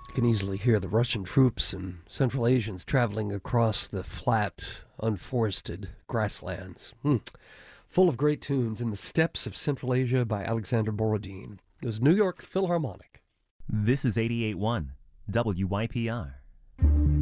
You can easily hear the Russian troops and Central Asians traveling across the flat, unforested grasslands. Full of great tunes in the Steppes of Central Asia by Alexander Borodin. It was New York Philharmonic. This is 88.1 WYPR.